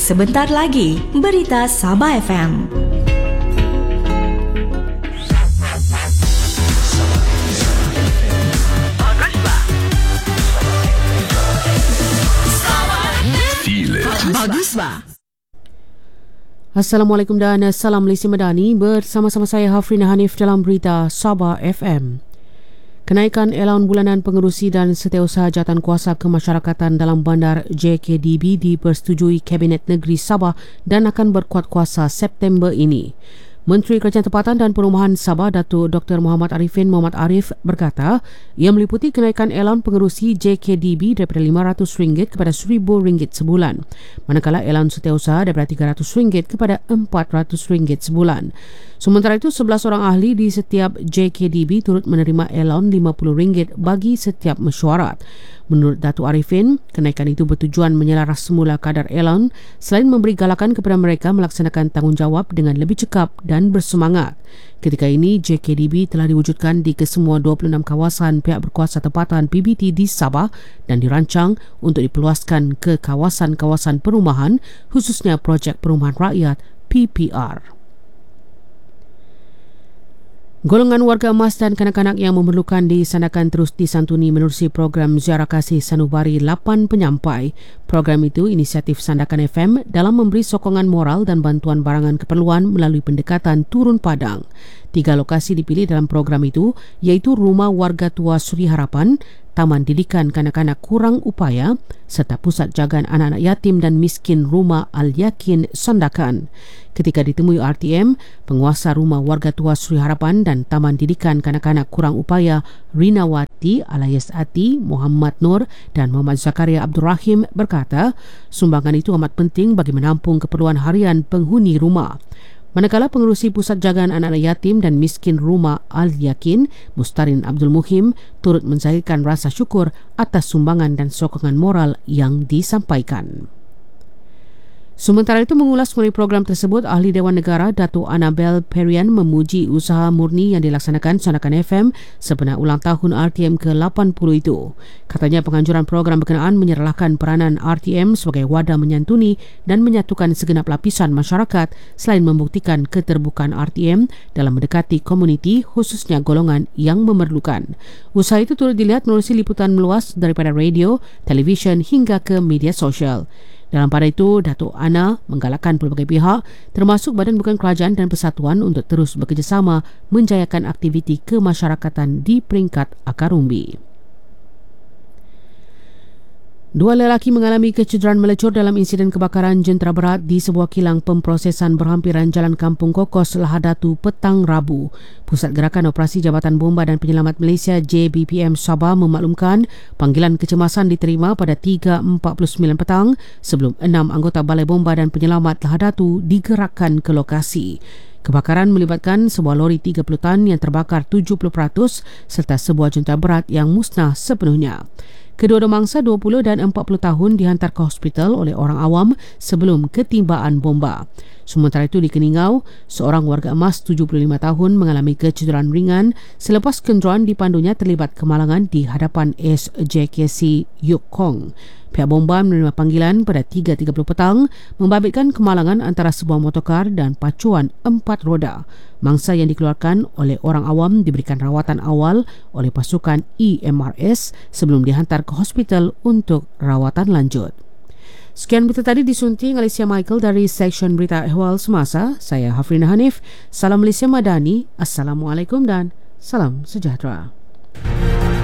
Sebentar lagi, Berita Sabah FM. Bagus ba? Assalamualaikum dan salam Malaysia Madani. Bersama-sama saya Hafrina Hanif dalam Berita Sabah FM. Kenaikan allowance bulanan pengerusi dan setiausaha jawatankuasa kemasyarakatan dalam bandar JKDB dipersetujui Kabinet Negeri Sabah dan akan berkuat kuasa September ini. Menteri Kerajaan Tempatan dan Perumahan Sabah, Datuk Dr. Muhammad Arifin Muhammad Arif berkata, ia meliputi kenaikan allowance pengerusi JKDB daripada RM500 kepada RM1,000 sebulan, manakala allowance setiausaha daripada RM300 kepada RM400 sebulan. Sementara itu, 11 orang ahli di setiap JKDB turut menerima allowance RM50 bagi setiap mesyuarat. Menurut Datuk Arifin, kenaikan itu bertujuan menyelaras semula kadar allowance selain memberi galakan kepada mereka melaksanakan tanggungjawab dengan lebih cekap dan bersemangat. Ketika ini, JKDB telah diwujudkan di kesemua 26 kawasan pihak berkuasa tempatan PBT di Sabah dan dirancang untuk diperluaskan ke kawasan-kawasan perumahan, khususnya projek perumahan rakyat PPR. Golongan warga emas dan kanak-kanak yang memerlukan disandarkan terus disantuni menerusi program Ziarah Kasih Sanubari 8 Penyampai. Program itu inisiatif Sandakan FM dalam memberi sokongan moral dan bantuan barangan keperluan melalui pendekatan turun padang. 3 lokasi dipilih dalam program itu iaitu Rumah Warga Tua Suri Harapan, Taman Didikan Kanak-kanak Kurang Upaya serta Pusat Jagaan Anak-anak Yatim dan Miskin Rumah Al-Yakin Sandakan. Ketika ditemui RTM, penguasa Rumah Warga Tua Suri Harapan dan Taman Didikan Kanak-kanak Kurang Upaya Rinawati alias Ati, Muhammad Nur dan Muhammad Zakaria Abdul Rahim berkata, sumbangan itu amat penting bagi menampung keperluan harian penghuni rumah. Manakala pengerusi Pusat Jagaan Anak-anak Yatim dan Miskin Rumah Al-Yakin, Mustarin Abdul Muhim, turut menzahirkan rasa syukur atas sumbangan dan sokongan moral yang disampaikan. Sementara itu, mengulas mengenai program tersebut, Ahli Dewan Negara Datuk Annabel Perian memuji usaha murni yang dilaksanakan Sandakan FM sebenar ulang tahun RTM ke-80 itu. Katanya penganjuran program berkenaan menyerlahkan peranan RTM sebagai wadah menyantuni dan menyatukan segenap lapisan masyarakat selain membuktikan keterbukaan RTM dalam mendekati komuniti khususnya golongan yang memerlukan. Usaha itu turut dilihat menerusi liputan meluas daripada radio, televisyen hingga ke media sosial. Dalam pada itu, Datuk Ana menggalakkan pelbagai pihak termasuk Badan Bukan Kerajaan dan Persatuan untuk terus bekerjasama menjayakan aktiviti kemasyarakatan di peringkat akar umbi. 2 lelaki mengalami kecederaan melecur dalam insiden kebakaran jentera berat di sebuah kilang pemprosesan berhampiran Jalan Kampung Kokos, Lahadatu petang Rabu. Pusat Gerakan Operasi Jabatan Bomba dan Penyelamat Malaysia JBPM Sabah memaklumkan panggilan kecemasan diterima pada 3.49 petang sebelum 6 anggota Balai Bomba dan Penyelamat Lahadatu digerakkan ke lokasi. Kebakaran melibatkan sebuah lori 30 tan yang terbakar 70% serta sebuah jentera berat yang musnah sepenuhnya. Kedua-dua mangsa 20 dan 40 tahun dihantar ke hospital oleh orang awam sebelum ketimbaan bomba. Sementara itu di Keningau, seorang warga emas 75 tahun mengalami kecederaan ringan selepas kenderaan dipandunya terlibat kemalangan di hadapan SJKC Yuk Kong. Pihak bomba menerima panggilan pada 3.30 petang membabitkan kemalangan antara sebuah motorkar dan pacuan 4 roda. Mangsa yang dikeluarkan oleh orang awam diberikan rawatan awal oleh pasukan EMRS sebelum dihantar ke hospital untuk rawatan lanjut. Sekian berita tadi disunting Alicia Michael dari Seksyen Berita Ehwal Semasa. Saya Hafrina Hanif. Salam Malaysia Madani. Assalamualaikum dan salam sejahtera.